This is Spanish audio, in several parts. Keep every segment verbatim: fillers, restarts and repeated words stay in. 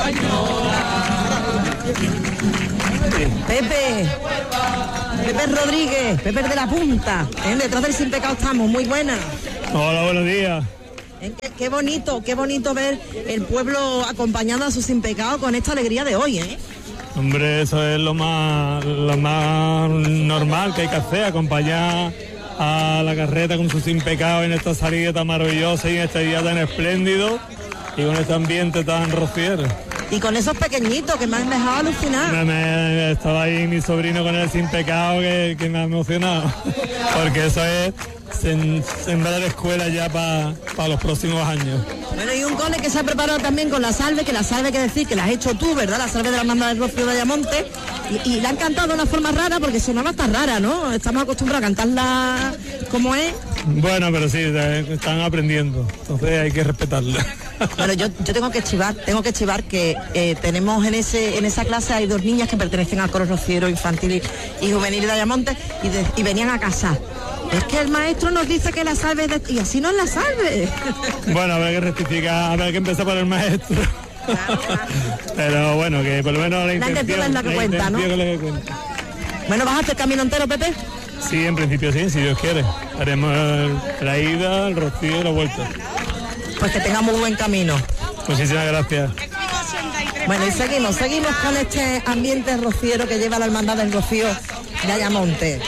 Pepe, Pepe Rodríguez, Pepe de la Punta, ¿eh? Detrás del Sin Pecado estamos, muy buena. Hola, buenos días. ¿Eh? Qué, qué bonito, qué bonito ver el pueblo acompañando a su Sin Pecado con esta alegría de hoy, ¿eh? Hombre, eso es lo más, lo más normal que hay que hacer, acompañar a la carreta con su Sin Pecado en esta salida tan maravillosa y en este día tan espléndido y con este ambiente tan rociero. Y con esos pequeñitos que me han dejado alucinar. Me, me, estaba ahí mi sobrino con el Sin Pecado que, que me ha emocionado, porque eso es sem, sembrar escuela ya para pa los próximos años. Bueno, y un cole que se ha preparado también con la salve, que la salve hay que decir que la has hecho tú, ¿verdad? La salve de la Hermandad del Rocío de Ayamonte. Y, y la han cantado de una forma rara, porque sonaba tan rara, ¿no? Estamos acostumbrados a cantarla como es. Bueno, pero sí, están aprendiendo, entonces hay que respetarla. Bueno, yo, yo tengo que chivar, tengo que chivar que eh, tenemos en ese en esa clase hay dos niñas que pertenecen al coro rociero infantil y, y juvenil de Ayamonte y, de, y venían a casa. Es que el maestro nos dice que la salve de... y así no es la salve. Bueno, habrá que rectificar, habrá que empezar por el maestro. Claro, claro. Pero bueno, que por lo menos la intención, la intención es la que la cuenta, ¿no? Es la que cuenta. Bueno, ¿vas a hacer el camino entero, Pepe? Sí, en principio sí, si Dios quiere. Haremos la ida, el rocío y la vuelta. Pues que tengamos buen camino. Muchísimas gracias. Bueno, y seguimos, seguimos con este ambiente rociero que lleva la Hermandad del Rocío de Ayamonte.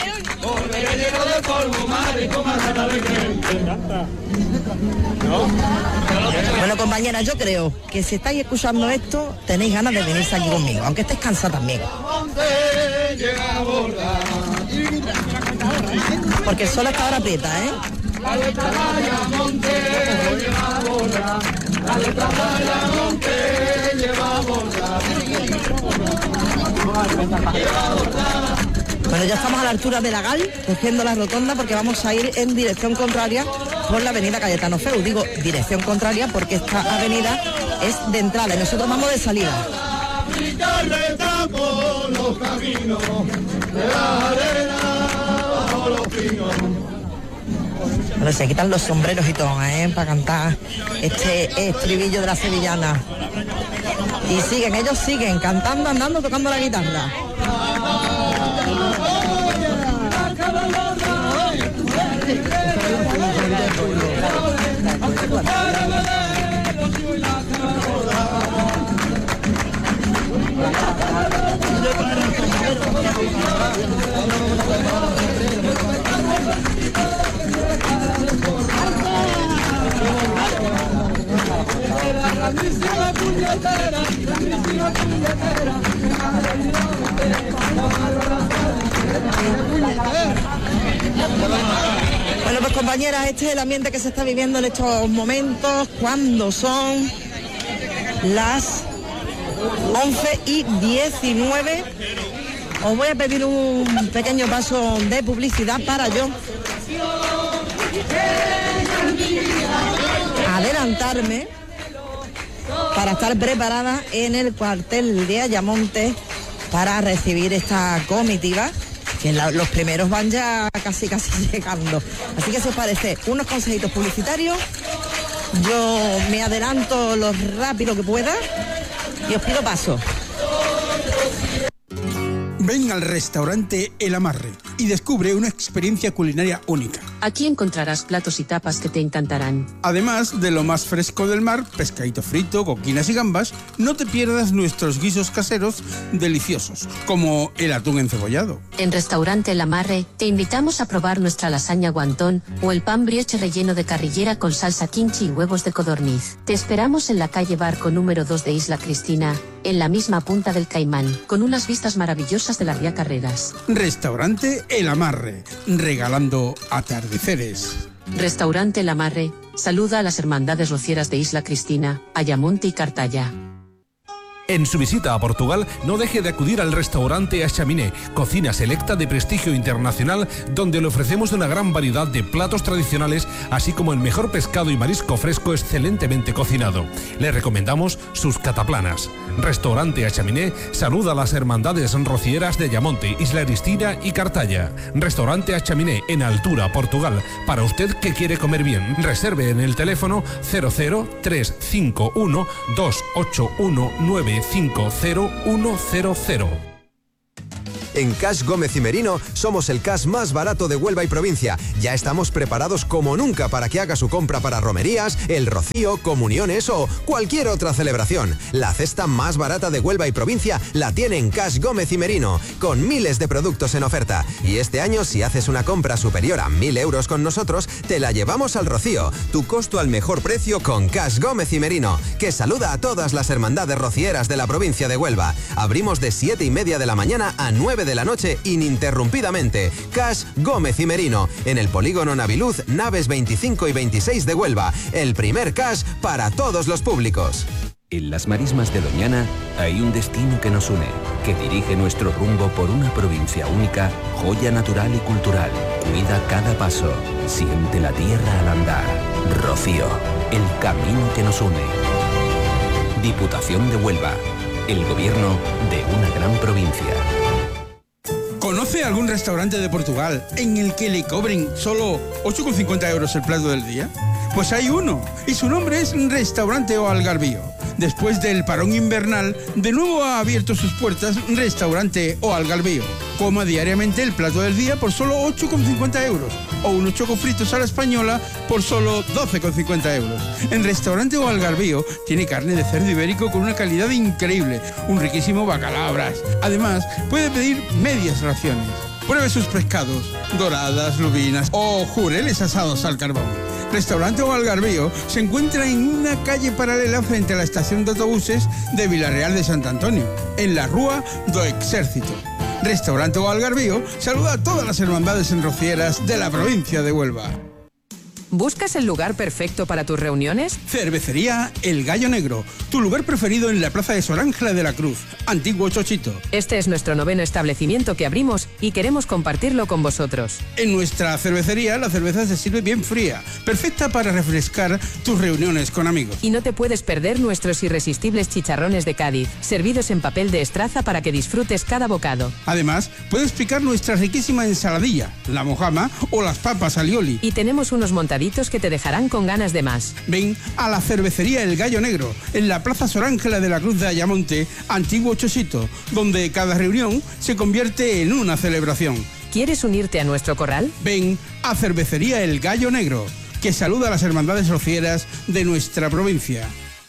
Bueno, compañeras, yo creo que si estáis escuchando esto, tenéis ganas de venirse aquí conmigo, aunque estés cansada también. Porque el sol hasta ahora aprieta, ¿eh? Bueno, ya estamos a la altura de la Gal, cogiendo la rotonda porque vamos a ir en dirección contraria por la avenida Cayetano Feu. Digo dirección contraria porque esta avenida es de entrada y nosotros vamos de salida. Bueno, se quitan los sombreros y todo, ¿eh? Para cantar este estribillo de la sevillana. Y siguen, ellos siguen cantando, andando, tocando la guitarra. Bueno, pues compañeras, este es el ambiente que se está viviendo en estos momentos cuando son las once y diecinueve. Os voy a pedir un pequeño paso de publicidad para yo adelantarme para estar preparada en el cuartel de Ayamonte para recibir esta comitiva, que la, los primeros van ya casi casi llegando. Así que si os parece, unos consejitos publicitarios, yo me adelanto lo rápido que pueda y os pido paso. Ven al restaurante El Amarre y descubre una experiencia culinaria única. Aquí encontrarás platos y tapas que te encantarán. Además de lo más fresco del mar, pescadito frito, coquinas y gambas, no te pierdas nuestros guisos caseros deliciosos, como el atún encebollado. En Restaurante El Amarre te invitamos a probar nuestra lasaña guantón o el pan brioche relleno de carrillera con salsa kimchi y huevos de codorniz. Te esperamos en la calle Barco número dos de Isla Cristina, en la misma punta del Caimán, con unas vistas maravillosas de la Ría Carreras. Restaurante El Amarre, regalando atardeceres. Restaurante El Amarre, saluda a las hermandades rocieras de Isla Cristina, Ayamonte y Cartaya. En su visita a Portugal, no deje de acudir al restaurante A Chaminé, cocina selecta de prestigio internacional, donde le ofrecemos una gran variedad de platos tradicionales, así como el mejor pescado y marisco fresco excelentemente cocinado. Le recomendamos sus cataplanas. Restaurante A Chaminé saluda a las hermandades rocieras de Ayamonte, Isla Cristina y Cartaya. Restaurante A Chaminé en Altura, Portugal. Para usted que quiere comer bien, reserve en el teléfono cero cero tres cinco uno dos ocho uno nueve cinco cero uno cero cero. En Cash Gómez y Merino somos el cash más barato de Huelva y provincia. Ya estamos preparados como nunca para que haga su compra para romerías, el rocío, comuniones o cualquier otra celebración. La cesta más barata de Huelva y provincia la tiene en Cash Gómez y Merino, con miles de productos en oferta. Y este año, si haces una compra superior a mil euros con nosotros, te la llevamos al rocío. Tu costo al mejor precio con Cash Gómez y Merino, que saluda a todas las hermandades rocieras de la provincia de Huelva. Abrimos de siete y media de la mañana a nueve de la noche ininterrumpidamente. Cash Gómez y Merino, en el polígono Naviluz, naves veinticinco y veintiséis de Huelva. El primer cash para todos los públicos. En las marismas de Doñana hay un destino que nos une, que dirige nuestro rumbo por una provincia única, joya natural y cultural. Cuida cada paso, siente la tierra al andar. Rocío, el camino que nos une. Diputación de Huelva, el gobierno de una gran provincia. ¿Conoce algún restaurante de Portugal en el que le cobren solo ocho con cincuenta euros el plato del día? Pues hay uno, y su nombre es Restaurante O Algarvío. Después del parón invernal, de nuevo ha abierto sus puertas Restaurante O Algarvío. Coma diariamente el plato del día por solo ocho con cincuenta euros o unos chocos fritos a la española por solo doce con cincuenta euros. En Restaurante O Algarvío tiene carne de cerdo ibérico con una calidad increíble, un riquísimo bacalao a brás. Además, puede pedir medias raciones. Pruebe sus pescados, doradas, lubinas o jureles asados al carbón. Restaurante O Algarvío se encuentra en una calle paralela frente a la estación de autobuses de Vilarreal de Sant Antonio, en la Rúa do Exército. Restaurante O Algarvío saluda a todas las hermandades enrocieras de la provincia de Huelva. ¿Buscas el lugar perfecto para tus reuniones? Cervecería El Gallo Negro, tu lugar preferido en la plaza de Sor Ángela de la Cruz, antiguo Chochito. Este es nuestro noveno establecimiento que abrimos y queremos compartirlo con vosotros. En nuestra cervecería la cerveza se sirve bien fría, perfecta para refrescar tus reuniones con amigos. Y no te puedes perder nuestros irresistibles chicharrones de Cádiz, servidos en papel de estraza para que disfrutes cada bocado. Además, puedes picar nuestra riquísima ensaladilla, la mojama o las papas alioli. Y tenemos unos montaditos que te dejarán con ganas de más. Ven a la cervecería El Gallo Negro, en la plaza Sor Ángela de la Cruz de Ayamonte, antiguo Chochito, donde cada reunión se convierte en una celebración. ¿Quieres unirte a nuestro corral? Ven a Cervecería El Gallo Negro, que saluda a las hermandades rocieras de nuestra provincia.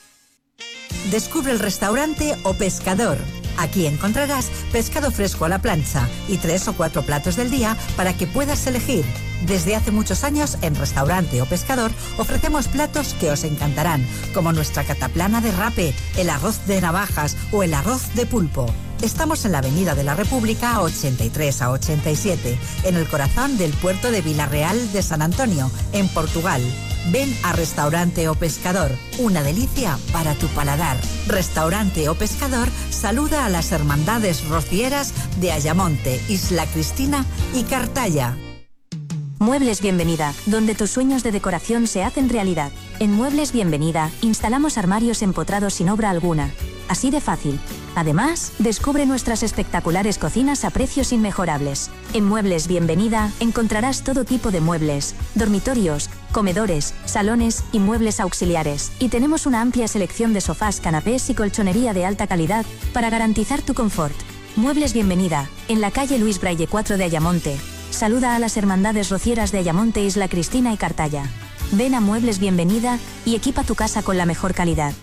Descubre el restaurante O Pescador. Aquí encontrarás pescado fresco a la plancha y tres o cuatro platos del día para que puedas elegir. Desde hace muchos años en Restaurante O Pescador ofrecemos platos que os encantarán, como nuestra cataplana de rape, el arroz de navajas o el arroz de pulpo. Estamos en la Avenida de la República ochenta y tres a ochenta y siete, en el corazón del puerto de Vilarreal de San Antonio, en Portugal. Ven a Restaurante O Pescador, una delicia para tu paladar. Restaurante O Pescador saluda a las hermandades rocieras de Ayamonte, Isla Cristina y Cartaya. Muebles Bienvenida, donde tus sueños de decoración se hacen realidad. En Muebles Bienvenida instalamos armarios empotrados sin obra alguna. Así de fácil. Además, descubre nuestras espectaculares cocinas a precios inmejorables. En Muebles Bienvenida encontrarás todo tipo de muebles, dormitorios, comedores, salones y muebles auxiliares. Y tenemos una amplia selección de sofás, canapés y colchonería de alta calidad para garantizar tu confort. Muebles Bienvenida, en la calle Luis Braille cuatro de Ayamonte. Saluda a las hermandades rocieras de Ayamonte, Isla Cristina y Cartaya. Ven a Muebles Bienvenida y equipa tu casa con la mejor calidad.